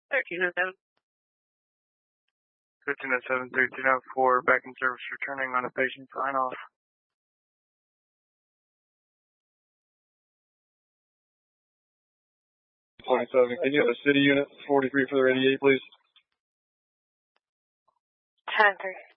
1307. 1507, 1304, back in service, returning on a patient sign off. 27, can you have a city unit 43 for the 88, please? 10-3.